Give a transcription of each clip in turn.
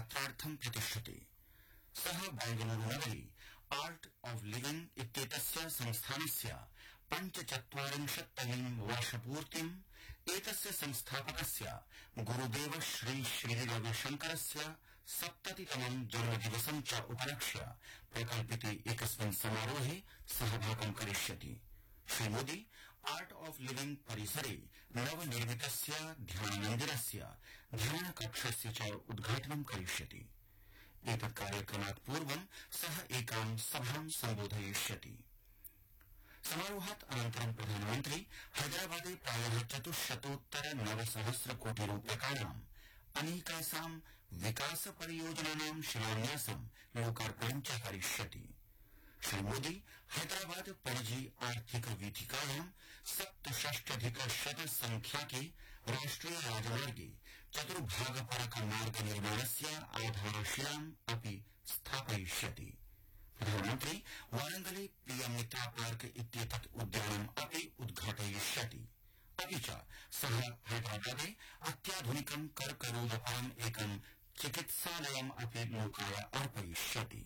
यात्रार्थं प्रतिष्ठते। सः बेंगलुरुनगरे art of living इत्येतस्य संस्थानस्य 45तमीं वर्षपूर्तिम् एतस्य संस्थापकस्य गुरुदेव श्री रविशंकरस्य 70तमं जन्मदिवसं च उपलक्ष्य प्रकल्पिते एकस्मिन् समारोहे सहभागं करिष्यति। Shri Modi art of living परिसरे नवनिर्मितस्य ध्यानमन्दिरस्य ध्यानकक्षस्य च उद्घाटनं करिष्यति। एतत् कार्यक्रमात् पूर्वं सः एकां सभां सम्बोधयिष्यति। समारोहात् अनन्तरं प्रधानमन्त्री हैदराबादे प्रायः 400 कोटि रूप्यकाणाम् अनेकासां विकास परियोजनानां शिलान्यासं लोकार्पणं च करिष्यति। श्री मोदी हैदराबाद पणजी आर्थिक वीथिकायां 67,100 संख्याके राष्ट्रिय राजमार्गे चतुर्भागपरक मार्ग निर्माणस्य आधारशिलाम् अपि स्थापयिष्यति। प्रधानमन्त्री वारंगले पीएम मित्रा पार्क इत्येतत् उद्यानम् अपि उद्घाटयिष्यति। अपि च सः हैदराबादे अत्याधुनिकं कर्करोगपरम् एकं चिकित्सालयम् अपि लोकाय अर्पयिष्यति।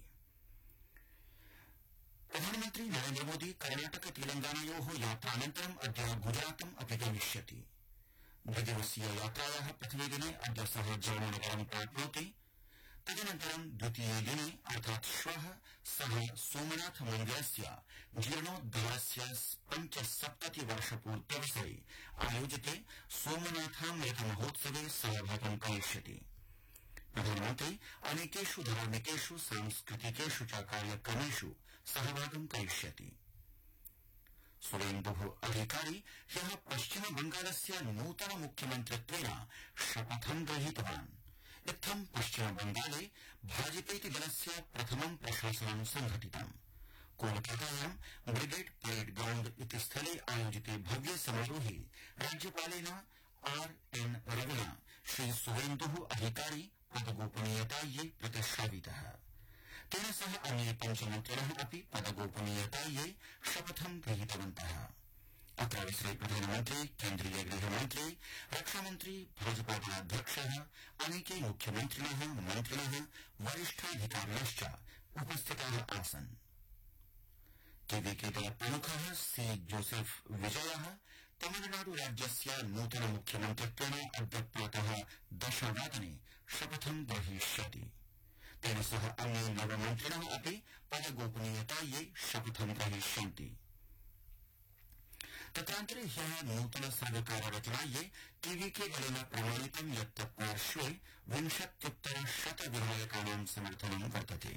प्रधानमन्त्री नरेन्द्र मोदी कर्णाटक तेलंगानायोः यात्रानन्तरम् अद्य गुजरातम् अपि गमिष्यति। द्विदिवसीय यात्रायाः प्रथमे दिने अद्य सः जामनगरं प्राप्नोति। तदनन्तरं द्वितीये दिने अर्थात् श्वः सः सोमनाथ मन्दिरस्य जीर्णोद्धारस्य 75 वर्षपूर्त्यवसरे आयोजिते सोमनाथामृत महोत्सवे सहभागं करिष्यति। प्रधानमन्त्री अनेकेषु धार्मिकेषु सांस्कृतिकेषु च कार्यक्रमेषु सहभागं करिष्यति। सुवेन्दुः अधिकारी ह्यः पश्चिम बंगालस्य नूतन मुख्यमन्त्रित्वेन शपथं गृहीतवान्। इत्थं पश्चिम बंगाले भाजपेति दलस्य प्रथमं प्रशासनं संघटितम्। कोलकातायां ब्रिगेड परेड ग्राउंड इति स्थले आयोजिते भव्ये समारोहे राज्यपालेन आर.एन. रविना श्री सुवेन्दुः अधिकारी पदगोपनीयतायै प्रतिश्रावितः। तेन सह अन्ये पञ्चमन्त्रिणः अपि पदगोपनीयतायै शपथं गृहीतवन्तः। अत्रावसरे प्रधानमन्त्री, केन्द्रीय गृहमन्त्री, रक्षामन्त्री, भाजपा दलाध्यक्षः, अनेके मुख्यमन्त्रिणः, मन्त्रिणः, वरिष्ठाधिकारिणश्च उपस्थिताः आसन्। टीवीके दल प्रमुखः सी जोसेफ विजयः तमिलनाडु राज्यस्य नूतन मुख्यमन्त्रित्वेन अद्य प्रातः 10 वादने शपथं ग्रहीष्यति। तेन सह अन्ये नवमन्त्रिणः अपि पदगोपनीयतायै शपथं ग्रहीष्यन्ति। तत्रान्तरे ह्यः नूतन सर्वकार रचनायै टीवीके दलेन प्रमाणितं यत् तत्पार्श्वे 20 विधायकानां समर्थनं वर्तते।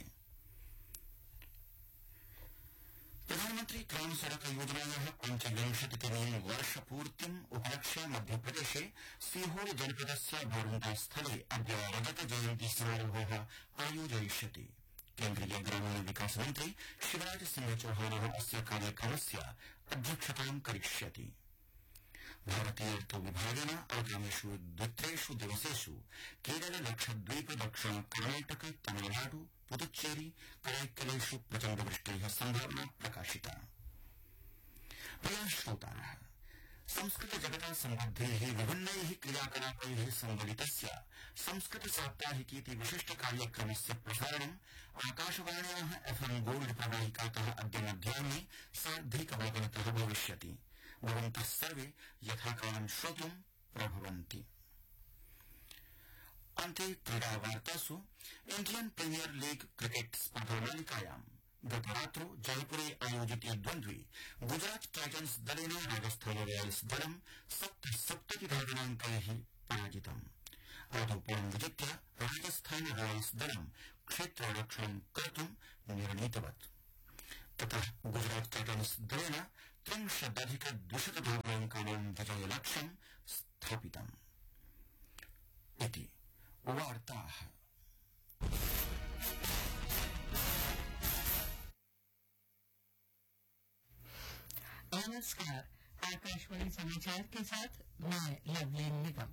प्रधानमन्त्री ग्राम सड़क योजनायाः 25तमीं वर्षपूर्तिम् उपलक्ष्य मध्यप्रदेशे सीहोर जनपदस्य बारुंडा स्थले अद्य रजत जयन्ती समारोहः आयोजयिष्यति। केन्द्रीय ग्रामीण विकास मंत्री शिवराज सिंह चौहान अस्य कार्यक्रमस्य अध्यक्षतां करिष्यति। भारतीय ऋतु विभागेन आगामिषु 2 दिवसेषु केरल, लक्षद्वीप, दक्षिण कर्णाटक, तमिलनाडु, पुदुच्चेरी, कराईक्कलेषु प्रचण्ड वृष्टेः संभावना प्रकाशिता। प्रिय श्रोतारः, संस्कृत जगता सम्बद्धैः विभिन्नैः क्रियाकलापैः संवलितस्य संस्कृत साप्ताहिकीति विशिष्ट कार्यक्रमस्य प्रसारणम् आकाशवाण्याः एफएम गोल्ड प्रवाहिकातः अद्य मध्याह्ने 1:30 भविष्यति। भवन्तः सर्वे यथाकालं श्रोतुं प्रभवन्ति। अन्ते क्रीडावार्तासु इण्डियन प्रीमियर लीग क्रिकेट स्पर्धामालिकायां गतरात्रौ जयपुरे आयोजिते द्वन्द्वे गुजरात टाइटन्स दलेन राजस्थान रॉयल्स दलं 70 धावनाङ्कैः पराजितम्। आदौ विजित्य राजस्थान रॉयल्स दलं क्षेत्ररक्षणं कर्तुं निर्णीतवत्। ततः गुजरात टाइटन्स दलेन 30-200 धावनाङ्कानां विजयलक्ष्यं स्थापितम्। इति वार्ताः। नमस्कार, आकाशवाणी समाचार के साथ मैं लवलीन निगम।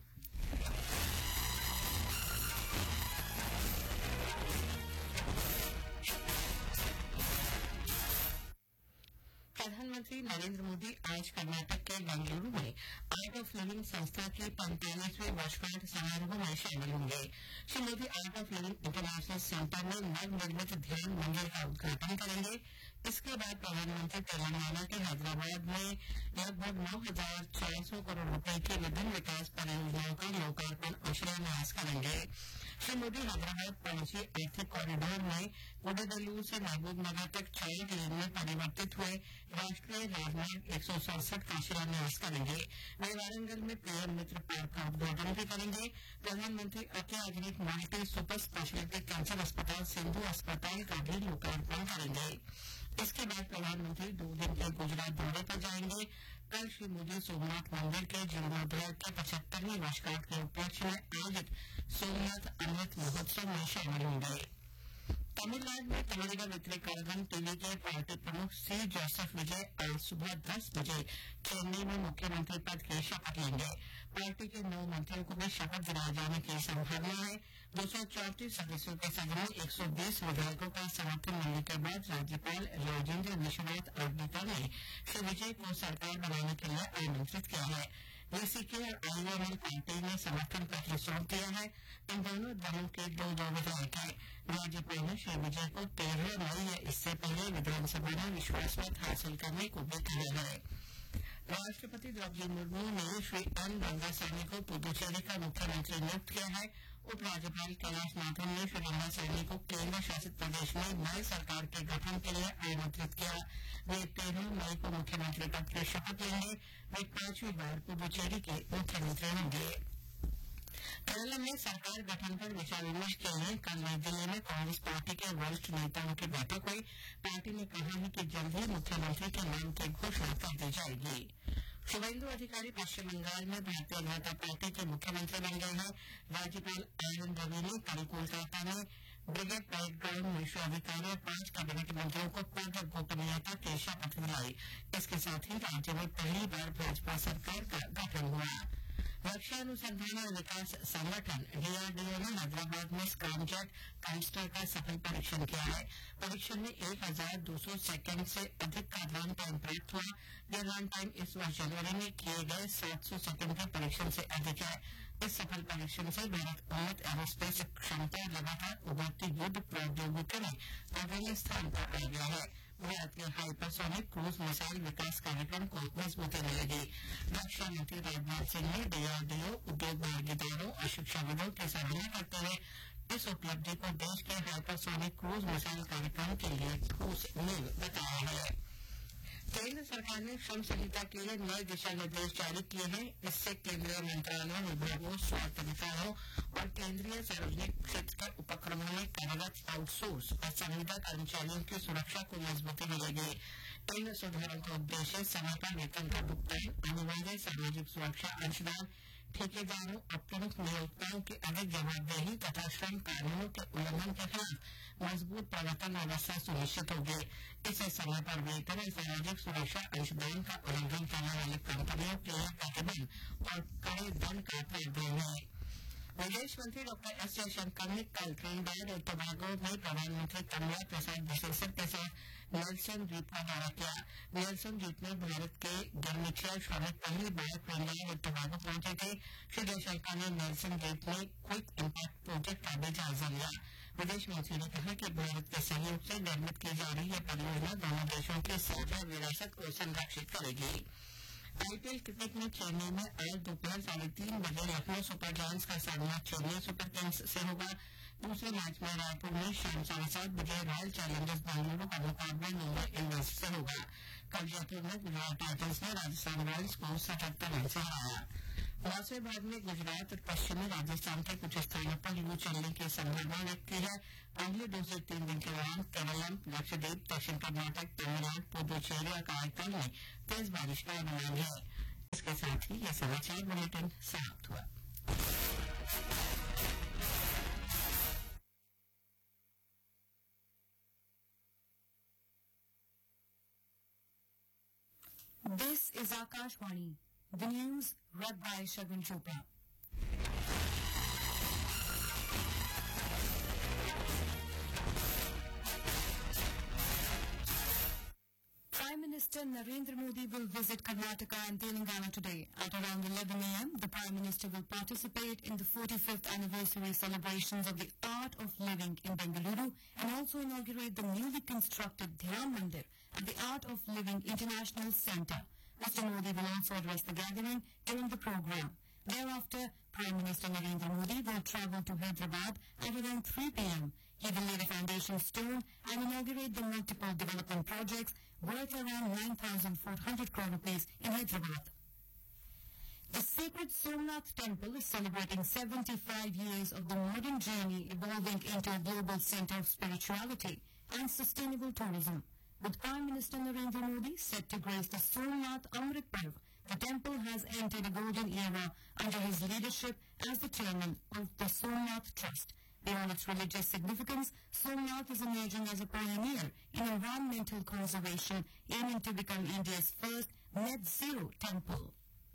प्रधानमंत्री नरेंद्र मोदी आज कर्नाटक के बेंगलुरु में आर्ट ऑफ लिविंग संस्था की 45वें वर्षगांठ समारोह में शामिल होंगे। Shri Modi art of living international centre में नवनिर्मित ध्यान मंदिर का उद्घाटन करेंगे। इसके बाद प्रधानमंत्री तेलंगाना के हैदराबाद में लगभग 9,400 करोड़ रुपए की विभिन्न विकास परियोजनाओं का लोकार्पण और शिलान्यास करेंगे। श्री मोदी हैदराबाद पहुंची आर्थिक कॉरिडोर में गुडेबेलूर से महबूब नगर तक 4 लेन में परिवर्तित हुए राष्ट्रीय राजमार्ग 167 का शिलान्यास करेंगे। वे वारंगल में पीएम मित्र पार्क का उद्घाटन भी करेंगे। प्रधानमंत्री अत्याधुनिक मल्टी सुपर स्पेशलिटी कैंसर अस्पताल सिंधु अस्पताल का भी लोकार्पण करेंगे। इसके बाद प्रधानमंत्री 2 दिन के गुजरात दौरे पर जाएंगे। कल श्री मोदी सोमनाथ मंदिर के जीर्णोद्धार के 75वीं वर्षगांठ के उपलक्ष्य में आयोजित सोमनाथ अमृत महोत्सव में शामिल होंगे। तमिलनाडु में तमिलगढ़ वितरित कड़गम टीवी के पार्टी प्रमुख सी जोसेफ विजय आज सुबह 10 बजे चेन्नई में मुख्यमंत्री पद की शपथ लेंगे। पार्टी के 9 मंत्रियों को भी शपथ दिलाए जाने की संभावना है। 234 सदस्यों के सदन में 120 विधायकों का समर्थन मिलने के बाद राज्यपाल राजेंद्र विश्वनाथ अर्लेकर ने श्री विजय को सरकार बनाने के लिए आमंत्रित किया है। वीसीके और आईएमएल पार्टी ने समर्थन पत्र सौंप दिया है। इन दोनों दलों के 2 विधायक हैं। राज्यपाल ने श्री विजय को 13 मई या इससे पहले विधानसभा में विश्वास मत हासिल करने को भी कहा है। राष्ट्रपति द्रौपदी मुर्मू ने श्री एन रंगासामी को पुदुचेरी का मुख्यमंत्री नियुक्त किया है। उपराज्यपाल कैलाश नाथन ने श्री रंगासामी को केंद्र शासित प्रदेश में नई सरकार के गठन के लिए आमंत्रित किया। वे 13 मई को मुख्यमंत्री पद की शपथ लेंगे। वे 5वीं बार पुदुचेरी के मुख्यमंत्री होंगे। केरल में सरकार गठन पर विचार विमर्श के लिए कल नई दिल्ली में कांग्रेस पार्टी के वरिष्ठ नेताओं की बैठक हुई। पार्टी ने कहा है कि जल्द ही मुख्यमंत्री के नाम की घोषणा कर दी जाएगी। शुभेंदु अधिकारी पश्चिम बंगाल में भारतीय जनता पार्टी के मुख्यमंत्री बन गए हैं। राज्यपाल आर एन रवि ने कल कोलकाता में ब्रिगेड परेड ग्राउंड में श्री अधिकारी और 5 कैबिनेट मंत्रियों को पद और गोपनीयता की शपथ दिलाई। इसके साथ ही राज्य में पहली बार भाजपा सरकार का गठन हुआ। रक्षा अनुसंधान और विकास संगठन डीआरडीओ ने हैदराबाद में स्क्रैमजेट काइस्टर का सफल परीक्षण किया है। परीक्षण में 1200 सेकेंड से अधिक का रन टाइम प्राप्त हुआ। यह रन टाइम इस वर्ष जनवरी में किए गए 700 सेकेंड के परीक्षण से अधिक है। इस सफल परीक्षण से भारत उन्नत एरोस्पेस क्षमता लगातार उभरती युद्ध प्रौद्योगिकी में अग्रणी स्थान पर आ गया है। भारत के हाइपरसोनिक क्रूज मिसाइल विकास कार्यक्रम को मजबूती मिलेगी। रक्षा मंत्री राजनाथ सिंह ने डीआरडीओ, उद्योग भागीदारों और शिक्षाविदों की सराहना करते हुए इस उपलब्धि को देश के हाइपरसोनिक क्रूज मिसाइल कार्यक्रम के लिए ठोस मील बताया है। केंद्र सरकार ने श्रम संहिता के लिए नए दिशा निर्देश जारी किए हैं। इससे केंद्रीय मंत्रालयों, विभागों, स्वास्थ्य विभागों और केंद्रीय सार्वजनिक क्षेत्र के उपक्रमों में कार्यरत आउटसोर्स और संविदा कर्मचारियों की सुरक्षा को मजबूती मिलेगी। इन सुधारों का उद्देश्य समय पर वेतन का भुगतान, अनिवार्य सामाजिक सुरक्षा अंशदान, ठेकेदारों और प्रमुख नियोक्ताओं की अधिक जवाबदेही तथा श्रम कानूनों के उल्लंघन के खिलाफ मजबूत प्रवर्तन व्यवस्था सुनिश्चित होगी। इससे समय पर वेतन और सामाजिक सुरक्षा अंशदान का उल्लंघन करने वाली कंपनियों के लिए प्रतिबंध और कड़े दंड का प्रावधान है। विदेश मंत्री डॉक्टर एस जयशंकर ने कल ट्रिनिडाद और टोबैगो में प्रधानमंत्री कमला प्रसाद बिसेसर के साथ नेल्सन द्वीप का दौरा किया। नेल्सन द्वीप में भारत के गिरमिटिया श्रमिक पहली बार ट्रिनिडाद और टोबैगो पहुंचे थे। श्री जयशंकर ने नेल्सन द्वीप में क्विक इम्पैक्ट प्रोजेक्ट का भी जायजा लिया। विदेश मंत्री ने कहा कि भारत के सहयोग से निर्मित की जा रही यह परियोजना दोनों देशों की साझा विरासत को संरक्षित करेगी। आईपीएल क्रिकेट में चेन्नई में आज दोपहर 3:30 बजे लखनऊ सुपर जायंट्स का सामना चेन्नई सुपर किंग्स से होगा। दूसरे मैच में रायपुर में शाम 7:30 बजे रॉयल चैलेंजर्स बेंगलुरु का मुकाबला मुंबई इंडियंस से होगा। कल जयपुर में गुजरात टाइटंस ने राजस्थान रॉयल्स को 77 रन से हराया। मौसम विभाग ने गुजरात और पश्चिमी राजस्थान के कुछ स्थानों पर लू चलने की संभावना व्यक्त की है। अगले 2 से 3 दिन के दौरान केरलम, लक्षद्वीप, दक्षिण कर्नाटक, तमिलनाडु, पुदुचेरी और काराइकल में तेज बारिश का अनुमान है। इसके साथ ही यह समाचार बुलेटिन समाप्त हुआ। This is Akashvani. The news read by Shagun Chopra. Prime Minister Minister Narendra Modi will visit Karnataka and Telangana today. At around 11 a.m., the Prime Minister will participate in the 45th anniversary celebrations of the Art of Living in Bengaluru and also inaugurate the newly constructed Dhyan Mandir at the Art of Living International Centre. Mr. Modi will also address the gathering during the program. Thereafter, Prime Minister Narendra Modi will travel to Hyderabad at around 3 p.m. He will lay the foundation stone and inaugurate the multiple development projects worth around 9,400 crore rupees in Hyderabad. The sacred Somnath temple is celebrating 75 years of the modern journey evolving into a global center of spirituality and sustainable tourism. With Prime Minister Narendra Modi set to grace the Somnath Amrit Parv, the temple has entered a golden era under his leadership as the chairman of the Somnath Trust. Beyond its religious significance, Somnath is emerging as a pioneer in environmental conservation, aiming to become India's first net zero temple.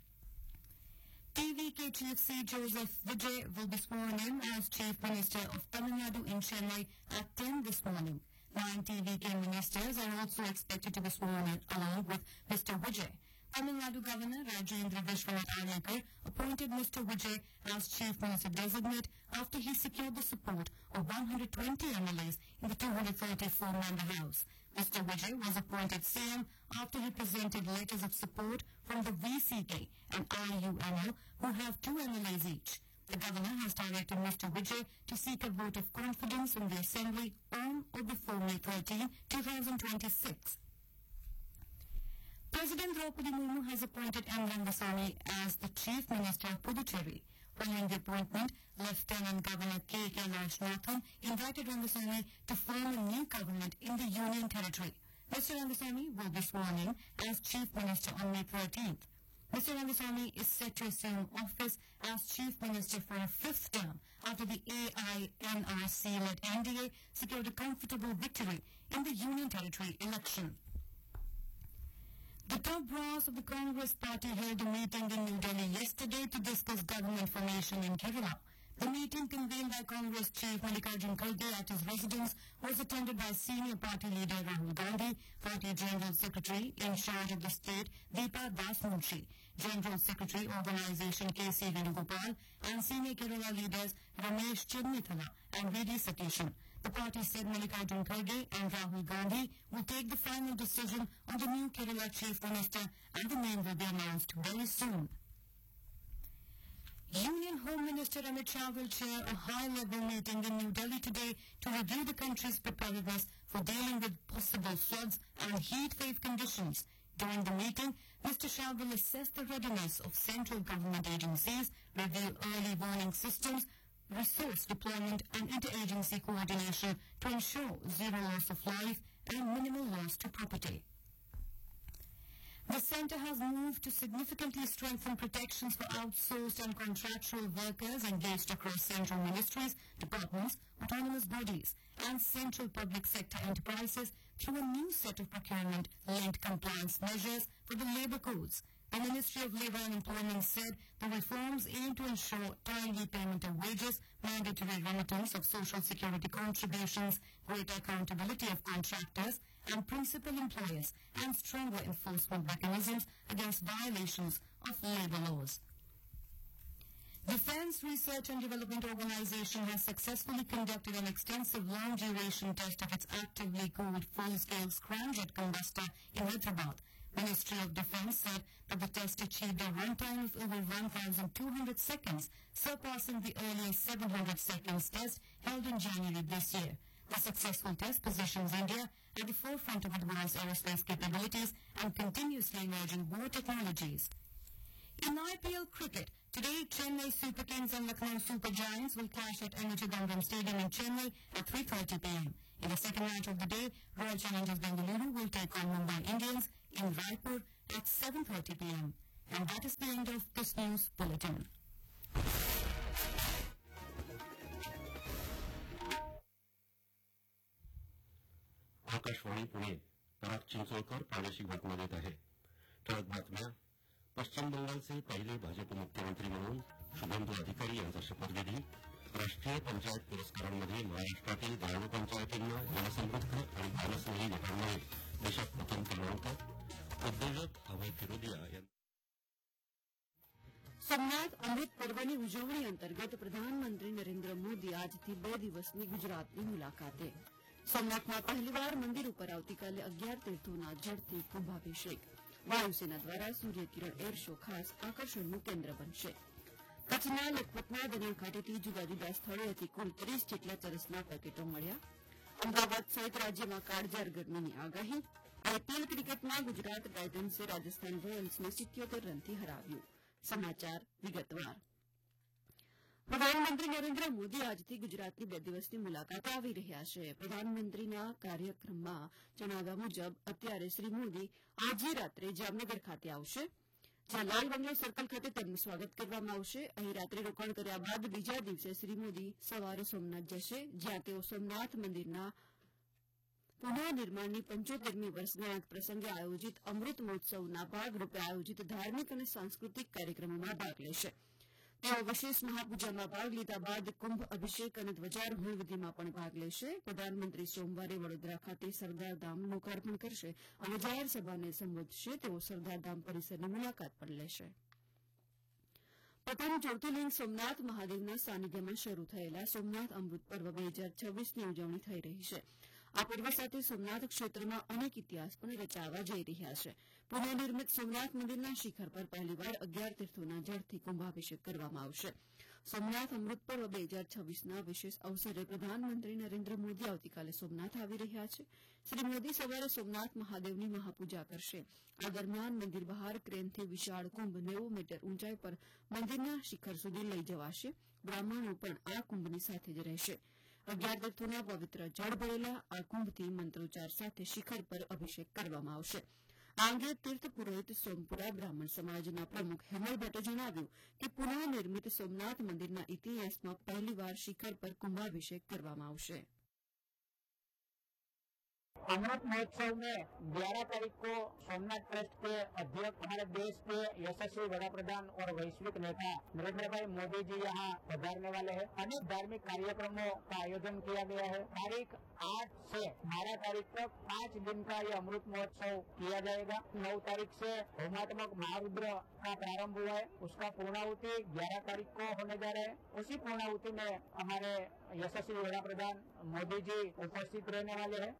TVK Chief C. Joseph Vijay will be sworn in as Chief Minister of Tamil Nadu in Chennai at 10 this morning. 9 TVK ministers are also expected to be sworn in along with Mr. Vijay. Tamil Nadu Governor Rajendra Vishwanath Aryankar appointed Mr. Vijay as Chief Minister designate after he secured the support of 120 MLAs in the 234-member House. Mr. Vijay was appointed CM after he presented letters of support from the VCK and IUNL, who have 2 MLAs each. The Governor has directed Mr. Vijay to seek a vote of confidence in the Assembly on or before May 13, 2026. President Draupadi Murmu has appointed M. Rangasamy as the Chief Minister of Puducherry. Following the appointment, Lieutenant Governor K. Kailash Nathan invited Rangasamy to form a new government in the Union Territory. Mr. Rangasamy will be sworn in as Chief Minister on May 13th. Mr. Rangasamy is set to assume office as Chief Minister for a 5th term after the AINRC-led NDA secured a comfortable victory in the Union Territory election. The top brass of the Congress party held a meeting in New Delhi yesterday to discuss government formation in Kerala. The meeting, convened by Congress Chief Mallikarjun Kharge at his residence, was attended by senior party leader Rahul Gandhi, Party General Secretary in charge of the state Deepa Das Munshi, General Secretary Organisation K.C. Venugopal, and senior Kerala leaders Ramesh Chennithala and V.D. Satishan. The party said Mallikarjun Kharge and Rahul Gandhi will take the final decision on the new Kerala Chief Minister, and the name will be announced very soon. Union Home Minister Amit Shah will chair a high-level meeting in New Delhi today to review the country's preparedness for dealing with possible floods and heat wave conditions. During the meeting, Mr. Shah will assess the readiness of central government agencies, review early warning systems, resource deployment and interagency coordination to ensure zero loss of life and minimal loss to property. The Centre has moved to significantly strengthen protections for outsourced and contractual workers engaged across central ministries, departments, autonomous bodies and central public sector enterprises through a new set of procurement-linked compliance measures for the labour codes. The Ministry of Labour and Employment said the reforms aim to ensure timely payment of wages, mandatory remittance of social security contributions, greater accountability of contractors and principal employers, and stronger enforcement mechanisms against violations of labour laws. Defence Research and Development Organisation has successfully conducted an extensive long-duration test of its actively cooled full-scale scramjet combustor in Hyderabad. Ministry of Defence said that the test achieved a runtime of over 1,200 seconds, surpassing the earlier 700 seconds test held in January this year. The successful test positions India at the forefront of advanced aerospace capabilities and continuously emerging war technologies. In IPL cricket, today Chennai Super Kings and Lucknow Super Giants will clash at M.A. Chidambaram Stadium in Chennai at 3:30 p.m. In the second match of the day, Royal Challengers Bengaluru will take on Mumbai Indians in Raipur at 7:30 p.m. And that is the end of this news bulletin. Akashvani Pune पराग चिंचोळकर प्रादेशिक बातम्या देत आहे. ठळक बातम्या. पश्चिम बंगालचे पहिले भाजप मुख्यमंत्री म्हणून शुभेंदू अधिकारी यांचा शपथविधी. राष्ट्रीय पंचायत पुरस्कारांमध्ये महाराष्ट्रातील 92 पंचायतींना जनसमृद्ध आणि जनस्नेही गटांमुळे देशात प्रथम क्रमांक. ઉદ્યોજક અભય ફિરોદિયા સોમનાથ અમૃત પર્વની ઉજવણી અંતર્ગત પ્રધાનમંત્રી નરેન્દ્ર મોદી આજથી 2 દિવસની ગુજરાતની મુલાકાતે સોમનાથમાં પહેલીવાર મંદિર ઉપર આવતીકાલે 11 તીર્થોના જળથી કુંભાભિષેક વાયુસેના દ્વારા સૂર્યકિરણ એર શો ખાસ આકર્ષણનું કેન્દ્ર બનશે કચ્છના લખપતના દરિયા ખાતેથી જુદા જુદા સ્થળોએથી કુલ 30 જેટલા ચરસના પેકેટો મળ્યા અમદાવાદ સહિત રાજ્યમાં કાળઝાળ ગરમીની આગાહી આઈપીએલ ક્રિકેટમાં ગુજરાત ટાઇટન્સે રાજસ્થાન રોયલ્સને 77 રનથી હરાવ્યું સમાચાર વિગતવાર પ્રધાનમંત્રી નરેન્દ્ર મોદી આજથી ગુજરાતની 2 દિવસની મુલાકાતે આવી રહ્યા છે પ્રધાનમંત્રીના કાર્યક્રમમાં જણાવ્યા મુજબ અત્યારે શ્રી મોદી આજે રાત્રે જામનગર ખાતે આવશે જ્યાં લાલ બંગલો સર્કલ ખાતે તેમનું સ્વાગત કરવામાં આવશે અહીં રાત્રે રોકાણ કર્યા બાદ બીજા દિવસે શ્રી મોદી સવારે સોમનાથ જશે જ્યાં તેઓ સોમનાથ મંદિરના પુનઃનિર્માણની 75મી વર્ષગાંઠ પ્રસંગે આયોજિત અમૃત મહોત્સવના ભાગરૂપે આયોજિત ધાર્મિક અને સાંસ્કૃતિક કાર્યક્રમોમાં ભાગ લેશે તેઓ વિશેષ મહાપૂજામાં ભાગ લીધા બાદ કુંભ અભિષેક અને ધ્વજારોહણ વિધિમાં પણ ભાગ લેશે પ્રધાનમંત્રી સોમવારે વડોદરા ખાતે સરદારધામ લોકાર્પણ કરશે અને જાહેર સભાને સંબોધશે તેઓ સરદારધામ પરિસરની મુલાકાત પણ લેશે પ્રથમ જ્યોતિર્લિંગ સોમનાથ મહાદેવના સાનિધ્યમાં શરૂ થયેલા સોમનાથ અમૃત પર્વ 2026ની ઉજવણી થઈ રહી છે આ પર્વ સાથે સોમનાથ ક્ષેત્રમાં અનેક ઇતિહાસ પણ રચાવા જઈ રહ્યા છે પુનઃનિર્મિત સોમનાથ મંદિરના શિખર પર પહેલીવાર 11 તીર્થોના જળથી કુંભાભિષેક કરવામાં આવશે સોમનાથ અમૃત પર્વ 2026ના વિશેષ અવસરે પ્રધાનમંત્રી નરેન્દ્ર મોદી આવતીકાલે સોમનાથ આવી રહ્યા છે શ્રી મોદી સવારે સોમનાથ મહાદેવની મહાપૂજા કરશે આ દરમિયાન મંદિર બહાર ક્રેનથી વિશાળ કુંભ 90 મીટર ઊંચાઈ પર મંદિરના શિખર સુધી લઈ જવાશે બ્રાહ્મણો પણ આ કુંભની સાથે જ રહેશે 11 તીર્થોના પવિત્ર જળ ભરેલા આ કુંભથી મંત્રોચ્ચાર સાથે શિખર પર અભિષેક કરવામાં આવશે આ અંગે તીર્થ પુરોહિત સોમપુરા બ્રાહ્મણ સમાજના પ્રમુખ હેમલ ભટ્ટે જણાવ્યું કે પુનઃનિર્મિત સોમનાથ મંદિરના ઇતિહાસમાં પહેલીવાર શિખર પર કુંભાભિષેક કરવામાં આવશે अमृत महोत्सव में 11 तारीख को सोमनाथ ट्रस्ट के अध्यक्ष हमारे देश के यशस्वी वड़ा प्रधान और वैश्विक नेता नरेंद्र भाई मोदी जी यहाँ पधारने वाले हैं अनेक धार्मिक कार्यक्रमों का आयोजन किया गया है तारीख 8 से 12 तारीख तक 5 दिन का ये अमृत महोत्सव किया जाएगा 9 तारीख से होमात्मक महारुद्र का प्रारंभ हुआ है उसका पूर्णाहुति 11 तारीख को होने जा रहे हैं उसी पूर्णाहुति में हमारे यशस्वी वड़ा प्रधान मोदी जी उपस्थित रहने वाले हैं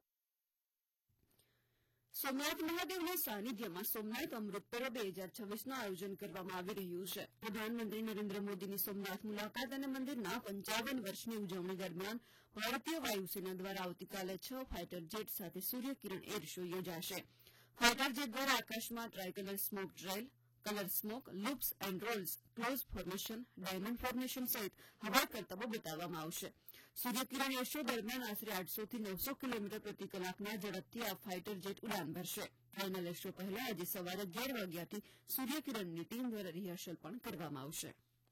સોમનાથ મહાદેવના સાનિધ્યમાં સોમનાથ અમૃત પર્વ 2026નું આયોજન કરવામાં આવી રહ્યું છે પ્રધાનમંત્રી નરેન્દ્ર મોદીની સોમનાથ મુલાકાત અને મંદિરના 55 વર્ષની ઉજવણી દરમિયાન ભારતીય વાયુસેના દ્વારા આવતીકાલે 6 ફાઇટર જેટ સાથે સૂર્યકિરણ એર શો યોજાશે ફાઇટર જેટ દ્વારા આકાશમાં ટ્રાયકલર smoke trail colour smoke loops and Rolls close formation diamond formation સહિત હવા કરતબો બતાવવામાં આવશે સૂર્યકિરણ એર શો દરમિયાન આશરે 800 થી 900 કિલોમીટર પ્રતિ કલાકના ઝડપથી આ ફાઇટર જેટ ઉડાન ભરશે ફાઇનલ એર શો પહેલા આજે સવારે 11 વાગ્યાથી સૂર્યકિરણની ટીમ દ્વારા રિહર્સલ પણ કરવામાં આવશે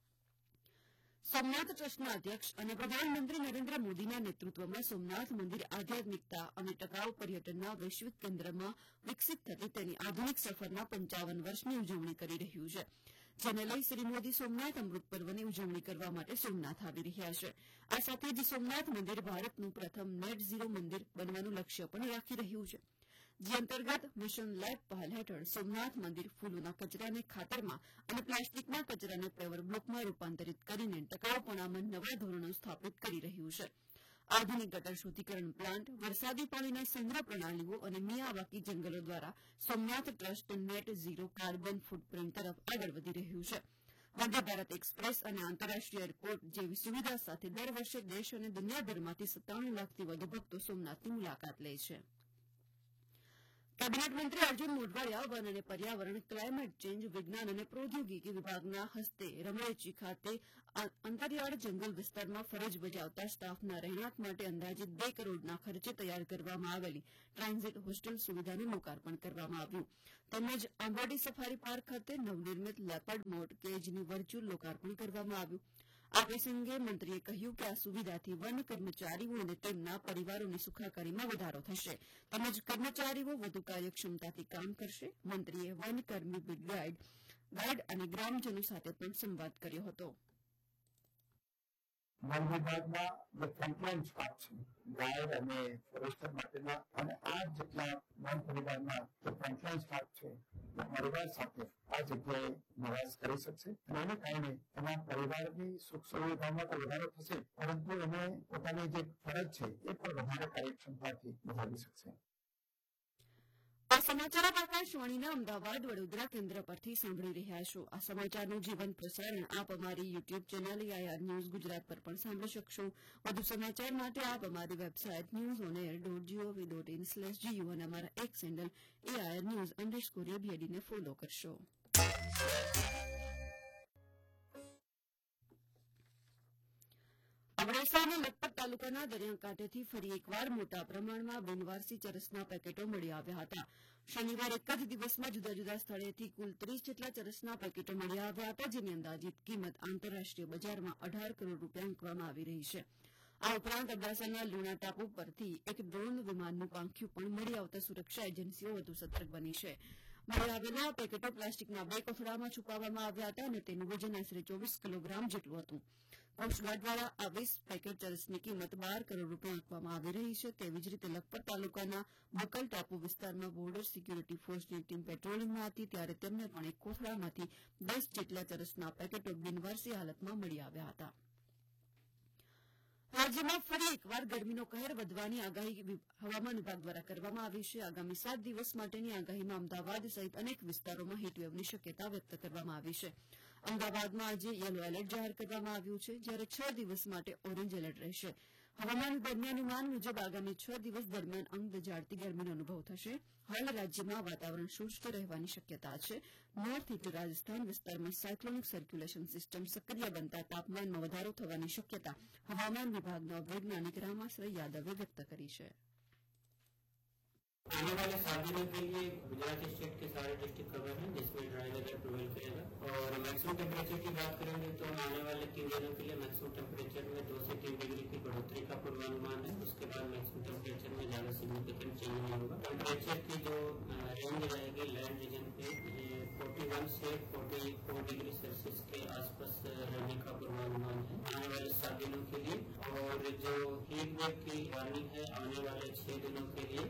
સોમનાથ ટ્રસ્ટના અધ્યક્ષ અને પ્રધાનમંત્રી નરેન્દ્ર મોદીના નેતૃત્વમાં સોમનાથ મંદિર આધ્યાત્મિકતા અને ટકાઉ પર્યટનના વૈશ્વિક કેન્દ્રમાં વિકસિત થતી તેની આધુનિક સફરના 55 વર્ષની ઉજવણી કરી રહ્યું છે જેને લઈ શ્રી મોદી સોમનાથ અમૃત પર્વની ઉજવણી કરવા માટે સોમનાથ આવી રહ્યા છે આ સાથે જ સોમનાથ મંદિર ભારતનું પ્રથમ નેટ ઝીરો મંદિર બનવાનું લક્ષ્ય પણ રાખી રહ્યું છે જે અંતર્ગત મિશન લાઇફ પહેલ હેઠળ સોમનાથ મંદિર ફૂલોના કચરાને ખાતરમાં અને પ્લાસ્ટિકના કચરાને પેવર બ્લોકમાં રૂપાંતરિત કરીને ટકાઉપણામાં નવા ધોરણો સ્થાપિત કરી રહ્યું છે આધુનિક ગટર શુદ્ધિકરણ પ્લાન્ટ વરસાદી પાણીના સંગ્રહ પ્રણાલીઓ અને મિયાવાકી જંગલો દ્વારા Somnath trust net zero carbon footprint તરફ આગળ વધી રહ્યું છે વંદે ભારત એક્સપ્રેસ અને આંતરરાષ્ટ્રીય એરપોર્ટ જેવી સુવિધા સાથે દર વર્ષે દેશ અને દુનિયાભરમાંથી 97 લાખથી વધુ ભક્તો સોમનાથની મુલાકાત લે છે કેબિનેટ મંત્રી અર્જુન મોઢવાડિયા વન અને પર્યાવરણ ક્લાઇમેટ ચેન્જ વિજ્ઞાન અને પ્રૌદ્યોગિકી વિભાગના હસ્તે રમણેચી ખાતે અંતરિયાળ જંગલ વિસ્તારમાં ફરજ બજાવતા સ્ટાફના રહેણાંક માટે અંદાજિત 2 કરોડના ખર્ચે તૈયાર કરવામાં આવેલી ટ્રાન્ઝિટ હોસ્ટેલ સુવિધાનું લોકાર્પણ કરવામાં આવ્યું તેમજ આંબાડી સફારી પાર્ક ખાતે નવનિર્મિત લેપર્ડ મોટ કેજનું વર્ચ્યુઅલ લોકાર્પણ કરવામાં આવ્યું આ પ્રસંગે મંત્રીએ કહ્યું કે આ સુવિધાથી વન કર્મચારીઓ અને તેમના પરિવારોની સુખાકારીમાં વધારો થશે તેમજ કર્મચારીઓ વધુ કાર્યક્ષમતાથી કામ કરશે મંત્રીએ વનકર્મી ગાઈડ અને ગ્રામજનો સાથે પણ સંવાદ કર્યો હતો વન વિભાગના જે ફ્રન્ટલાઇન સ્ટાફ છે ગાઈડ અને ફોરેસ્ટર માટેના અને આ જેટલા વન પરિવારના જે ફ્રન્ટલાઇન સ્ટાફ છે પરિવાર સાથે આ જગ્યાએ નિવાસ કરી શકશે અને એને કારણે એના પરિવારની સુખ સુવિધામાં તો વધારો થશે પરંતુ એને પોતાની જે ફરજ છે એ પણ વધારે કાર્યક્ષમતાથી નિભાવી શકશે. આ સમાચાર આપ આકાશવાણીના અમદાવાદ વડોદરા કેન્દ્ર પરથી સાંભળી રહ્યા છો. આ સમાચારનું જીવંત પ્રસારણ આપ અમારી YouTube channel AIR news Gujarat પર પણ સાંભળી શકશો. વધુ સમાચાર માટે આપ અમારી વેબસાઇટ newsonair.gov.in/gu અને અમારા એક્સ હેન્ડલ AIR_news_ABD ને ફોલો કરશો. અબડાસાના લખપત તાલુકાના દરિયાકાંઠેથી ફરી એકવાર મોટા પ્રમાણમાં બિનવારસી ચરસના પેકેટો મળી આવ્યા હતા. શનિવાર એક જ દિવસમાં જુદા જુદા સ્થળેથી કુલ 30 જેટલા ચરસના પેકેટો મળી આવ્યા હતા, જેની અંદાજિત કિંમત આંતરરાષ્ટ્રીય બજારમાં 18 કરોડ રૂપિયા આંકવામાં આવી રહી છે. આ ઉપરાંત અબડાસાના લુણા ટાપુ પરથી એક ડ્રોન વિમાનનું પાંખ્યું પણ મળી આવતા સુરક્ષા એજન્સીઓ વધુ સતર્ક બની છે. મળી આવેલા પેકેટો પ્લાસ્ટિકના 2 કોથળામાં છુપાવવામાં આવ્યા હતા અને તેનું વજન આશરે 24 કિલોગ્રામ જેટલું હતું. કોસ્ટગાર્ડ દ્વારા આ 20 પેકેટ ચરસની કિંમત 12 કરોડ રૂપિયા આંકવામાં આવી રહી છે. તેવી જ રીતે લખપત તાલુકાના બકલ ટાપુ વિસ્તારમાં બોર્ડર સિક્યુરિટી ફોર્સની ટીમ પેટ્રોલિંગમાં હતી ત્યારે તેમને પણ એક કોથળામાંથી 10 જેટલા ચરસના પેકેટો બિનવારસી હાલતમાં મળી આવ્યા હતા. રાજ્યમાં ફરી એકવાર ગરમીનો કહેર વધવાની આગાહી હવામાન વિભાગ દ્વારા કરવામાં આવી છે. આગામી 7 દિવસ માટેની આગાહીમાં અમદાવાદ સહિત અનેક વિસ્તારોમાં હીટવેવની શક્યતા વ્યક્ત કરવામાં આવી છે. અમદાવાદમાં આજે યલો એલર્ટ જાહેર કરવામાં આવ્યું છે, જ્યારે 6 દિવસ માટે ઓરેન્જ એલર્ટ રહેશે. હવામાન વિભાગના અનુમાન મુજબ આગામી 6 દિવસ દરમિયાન અંગ દજાડતી ગરમીનો અનુભવ થશે. હાલ રાજ્યમાં વાતાવરણ શુષ્ક રહેવાની શક્યતા છે. નોર્થ ઇસ્ટ રાજસ્થાન વિસ્તારમાં સાયક્લોનિક સર્ક્યુલેશન સિસ્ટમ સક્રિય બનતા તાપમાનમાં વધારો થવાની શક્યતા હવામાન વિભાગના વૈજ્ઞાનિક રામાશ્રય યાદવે વ્યક્ત કરી છે. आने वाले 7 दिनों के लिए गुजरात स्टेट के सारे डिस्ट्रिक्ट कवर हैं, जिसमें ड्राई वेदर प्रिवेल करेगा. और मैक्सिमम टेम्परेचर की बात करेंगे तो आने वाले 3 दिनों के लिए मैक्सिमम टेम्परेचर में 2 से 3 डिग्री की बढ़ोतरी का पूर्वानुमान है. उसके बाद मैक्सिमम टेम्परेचर में ज़्यादा सिग्निफिकेंट चेंज नहीं होगा. टेम्परेचर की जो रेंज रहेगी लैंड रीजन पे ये 41 से 44 डिग्री सेल्सियस के आसपास रहने का पूर्वानुमान है आने वाले 7 दिनों के लिए. और जो हीट वेव की वार्निंग है आने वाले 6 दिनों के लिए.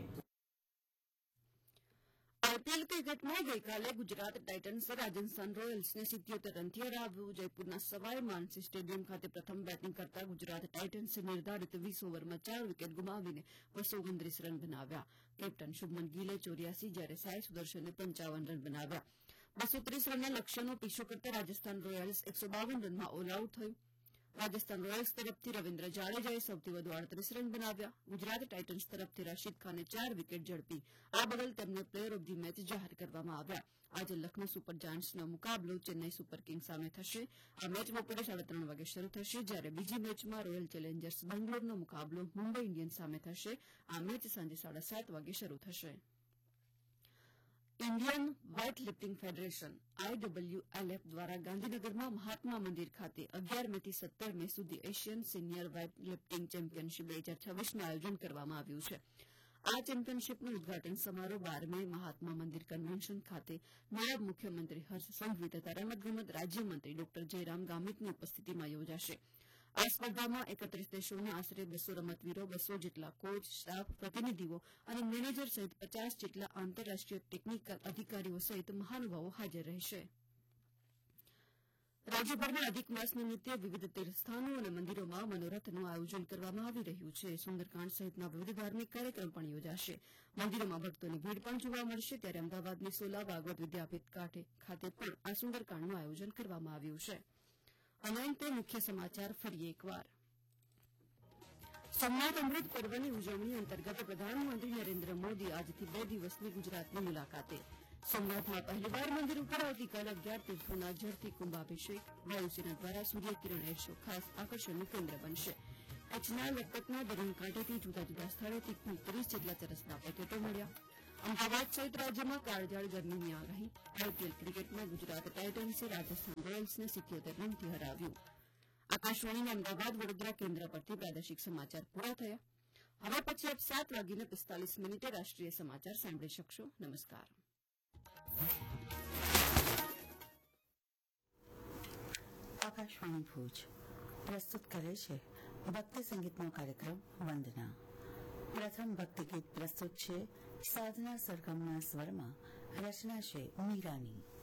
આઈપીએલ ક્રિકેટમાં ગઈકાલે ગુજરાત ટાઇટન્સે રાજસ્થાન રોયલ્સને 77 રનથી હરાવ્યું. જયપુરના સવાઈ માનસિંહ સ્ટેડિયમ ખાતે પ્રથમ બેટિંગ કરતા ગુજરાત ટાઇટન્સે નિર્ધારિત 20 ઓવરમાં 4 વિકેટ ગુમાવીને 229 રન બનાવ્યા. કેપ્ટન શુભમન ગિલે 84 જ્યારે સાઈ સુદર્શને 55 રન બનાવ્યા. 230 રનના લક્ષ્યનો પીછો કરતા રાજસ્થાન રોયલ્સ 152 રનમાં ઓલ આઉટ થયું. રાજસ્થાન રોયલ્સ તરફથી રવિન્દ્ર જાડેજાએ સૌથી વધુ 38 રન બનાવ્યા. ગુજરાત ટાઇટન્સ તરફથી રાશિદ ખાને 4 વિકેટ ઝડપી. આ બદલ તેમને પ્લેયર ઓફ ધી મેચ જાહેર કરવામાં આવ્યા. આજે લખનૌ સુપર જાયન્ટ્સનો મુકાબલો ચેન્નઈ સુપર કિંગ્સ સામે થશે. આ મેચ બપોરે 3:30 વાગે શરૂ થશે, જ્યારે બીજી મેચમાં રોયલ ચેલેન્જર્સ બેંગ્લોરનો મુકાબલો મુંબઈ ઇન્ડિયન્સ સામે થશે. આ મેચ સાંજે 7:30 વાગે શરૂ થશે. Indian weight lifting federation IWLF દ્વારા ગાંધીનગરમાં મહાત્મા મંદિર ખાતે 11 મે થી 17 મે સુધી Asian senior weight lifting championship 2026નું આયોજન કરવામાં આવ્યું છે. આ ચેમ્પિયનશીપનું ઉદઘાટન સમારોહ 12 મે મહાત્મા મંદિર કન્વેન્શન ખાતે નાયબ મુખ્યમંત્રી હર્ષ સંઘવી તથા રમતગમત રાજ્યમંત્રી ડોક્ટર જયરામ ગામિતની ઉપસ્થિતિમાં યોજાશે. આ સ્પર્ધામાં 31 દેશોના આશરે 200 રમતવીરો, 200 જેટલા કોચ, સ્ટાફ, પ્રતિનિધિઓ અને મેનેજર સહિત 50 જેટલા આંતરરાષ્ટ્રીય ટેકનિકલ અધિકારીઓ સહિત મહાનુભાવો હાજર રહેશે. રાજ્યભરમાં અધિક માસ નિમિત્તે વિવિધ તીર્થસ્થાનો અને મંદિરોમાં મનોરથનું આયોજન કરવામાં આવી રહ્યું છે. સુંદરકાંડ સહિતના વિવિધ ધાર્મિક કાર્યક્રમ પણ યોજાશે. મંદિરોમાં ભક્તોની ભીડ પણ જોવા મળશે, ત્યારે અમદાવાદની સોલા ભાગવત વિદ્યાપીઠ ખાતે પણ આ સુંદરકાંડનું આયોજન કરવામાં આવ્યું છે. અને અંતે મુખ્ય સમાચાર ફરી એકવાર. સોમનાથ અમૃત પર્વની ઉજવણી અંતર્ગત પ્રધાનમંત્રી નરેન્દ્ર મોદી આજથી 2 દિવસની ગુજરાતની મુલાકાતે. સોમનાથમાં પહેલીવાર મંદિર ઉપર આવતીકાલે 11 તીર્થોના જળથી કુંભાભિષેક. વાયુસેના દ્વારા સૂર્યકિરણ એર શો ખાસ આકર્ષણનું કેન્દ્ર બનશે. કચ્છના લખપતના દરિયાકાંઠેથી જુદા જુદા સ્થળેથી કુલ 30 જેટલા ચરસના પેકેટો મળ્યા. અમદાવાદ સહિત રાજ્યમાં કાળઝાળ ગરમીની આગાહી. આઈપીએલ ક્રિકેટમાં ગુજરાત ટાઇટન્સે રાજસ્થાન રોયલ્સને 77 રનથી હરાવ્યું. આકાશવાણીના અમદાવાદ વડોદરા કેન્દ્ર પરથી પ્રાદેશિક સમાચાર પૂરા થયા. હવે પછી આપ 7:45 રાષ્ટ્રીય સમાચાર સાંભળી શકશો. નમસ્કાર. આકાશવાણી ભુજ પ્રસ્તુત કરે છે ભક્તિ સંગીતનો કાર્યક્રમ વંદના. પ્રથમ ભક્તિ ગીત પ્રસ્તુત છે સાધના સરગમના સ્વરમાં, રચના છે મીરાની.